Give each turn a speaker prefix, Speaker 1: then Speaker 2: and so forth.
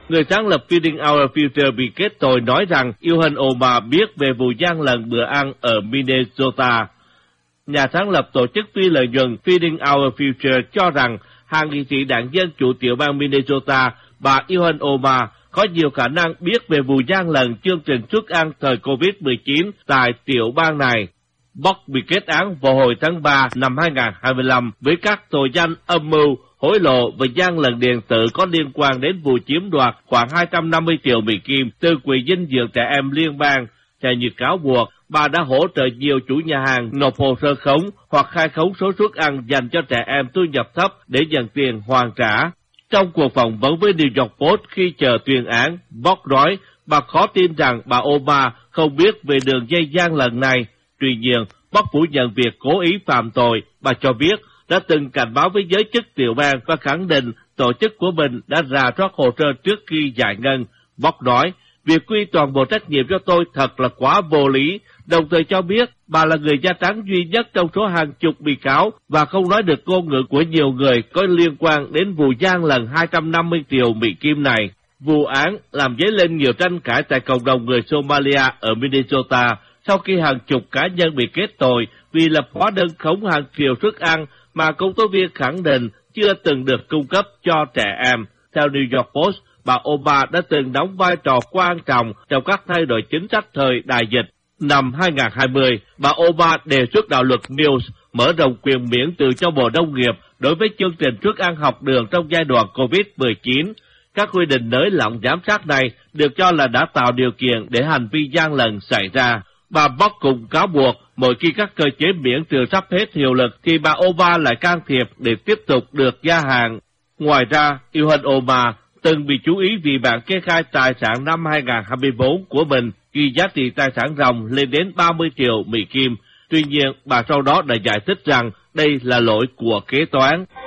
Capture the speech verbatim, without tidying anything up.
Speaker 1: Người sáng lập Feeding Our Future bị kết tội nói rằng Ilhan Omar biết về vụ gian lận bữa ăn ở Minnesota. Nhà sáng lập tổ chức phi lợi nhuận Feeding Our Future cho rằng hàng nghị sĩ đảng Dân Chủ tiểu bang Minnesota, bà Ilhan Omar, có nhiều khả năng biết về vụ gian lận chương trình suất ăn thời covid mười chín tại tiểu bang này. Box bị kết án vào hồi tháng ba năm hai nghìn không trăm hai mươi lăm với các tội danh âm mưu, hối lộ và gian lận điện tử có liên quan đến vụ chiếm đoạt khoảng hai trăm năm mươi triệu Mỹ Kim từ Quỹ dinh dưỡng trẻ em liên bang. Theo như cáo buộc, bà đã hỗ trợ nhiều chủ nhà hàng nộp hồ sơ khống hoặc khai khống số suất ăn dành cho trẻ em thu nhập thấp để nhận tiền hoàn trả. Trong cuộc phỏng vấn với New York Post khi chờ tuyên án, Box nói bà khó tin rằng bà Omar không biết về đường dây gian lận này. Tuy nhiên, Box phủ nhận việc cố ý phạm tội. Bà cho biết đã từng cảnh báo với giới chức tiểu bang và khẳng định tổ chức của mình đã rà soát hồ sơ trước khi giải ngân. Box nói, việc quy toàn bộ trách nhiệm cho tôi thật là quá vô lý, đồng thời cho biết bà là người da trắng duy nhất trong số hàng chục bị cáo và không nói được ngôn ngữ của nhiều người có liên quan đến vụ gian lận hai trăm năm mươi triệu Mỹ Kim này. Vụ án làm dấy lên nhiều tranh cãi tại cộng đồng người Somalia ở Minnesota sau khi hàng chục cá nhân bị kết tội vì lập hóa đơn khống hàng triệu suất ăn mà công tố viên khẳng định chưa từng được cung cấp cho trẻ em. Theo New York Post, bà Omar đã từng đóng vai trò quan trọng trong các thay đổi chính sách thời đại dịch. Năm hai nghìn không trăm hai mươi, bà Omar đề xuất đạo luật Mills mở rộng quyền miễn trừ cho Bộ Nông nghiệp đối với chương trình suất ăn học đường trong giai đoạn covid mười chín. Các quy định nới lỏng giám sát này được cho là đã tạo điều kiện để hành vi gian lận xảy ra. Bà Box cũng cáo buộc mỗi khi các cơ chế miễn trừ sắp hết hiệu lực thì bà Omar lại can thiệp để tiếp tục được gia hạn. Ngoài ra, Ilhan Omar từng bị chú ý vì bản kê khai tài sản năm hai nghìn không trăm hai mươi bốn của mình ghi giá trị tài sản ròng lên đến ba mươi triệu Mỹ Kim. Tuy nhiên, bà sau đó đã giải thích rằng đây là lỗi của kế toán.